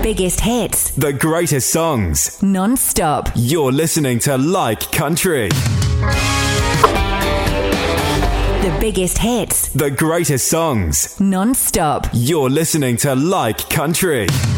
biggest hits. The greatest songs. Non-stop. You're listening to Like Country. The biggest hits. The greatest songs. Non-stop. You're listening to Like Country.